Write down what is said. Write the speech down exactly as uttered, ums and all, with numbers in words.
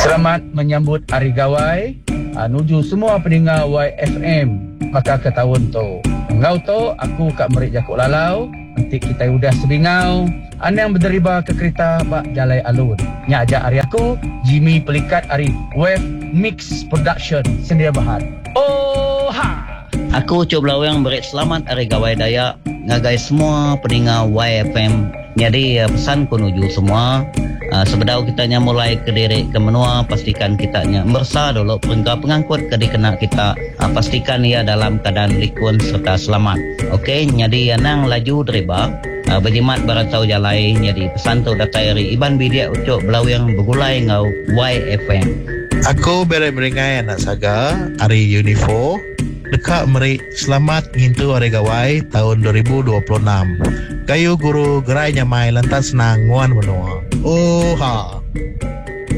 Selamat menyambut Hari Gawai. Uh, nuju semua pendengar Y F M maka ke tahun tu. Ngau tu aku kat Merik Jakuk Lalau. Nanti kita udah sebingau. Anda yang berderiba ke kereta bak Jalai Alun. Nya ajak hari aku Jimmy Pelikat hari Wave Mix Production Sendia Bahar. Oh ha. Aku Cuk Belawang beri selamat Hari Gawai Dayak ngagai semua pendengar Y F M. Jadi uh, pesan ku nuju semua. Uh, sebedau kitanya mulai ke diri ke menua, pastikan kitanya mersa dulu perengga pengangkut ke dikena kita, uh, pastikan ia dalam keadaan rikun serta selamat. Okey, jadi anang laju deriba uh, berjimat barantau jalai. Jadi pesan tu datai ri iban bidia ucuk belau yang bergulai ngau Y F M. Aku beri meringai anak saga hari Unifo dekat Merik selamat ngintu Hari Gawai tahun dua ribu dua puluh enam. Kayu guru gerai nyamai lantas senang nguan menua. Oh ha.